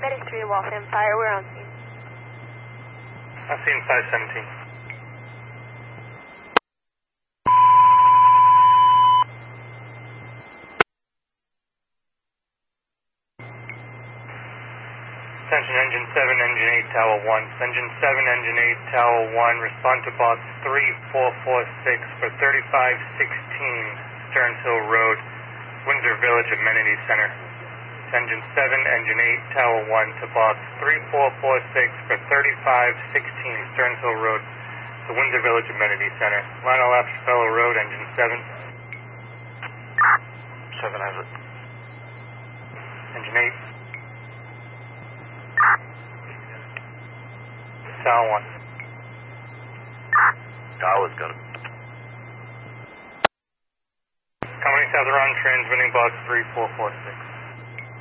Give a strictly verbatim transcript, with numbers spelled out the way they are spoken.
Medic three to Waltham Fire, we're on scene. I'm seeing five seventeen. Attention Engine seven, Engine eight, Tower one. Engine seven, Engine eight, Tower one, respond to box three four four six for thirty-five sixteen Stearns Hill Road, Windsor Village Amenity Center. Engine seven, Engine eight, Tower one to box three four four six for thirty-five sixteen Stearns Hill Road, the Windsor Village Amenity Center. Lionel Apfellow Road, Engine seven. seven has it. Engine eight. Tower one. Tower's got it. Company South Run, transmitting box three four four six.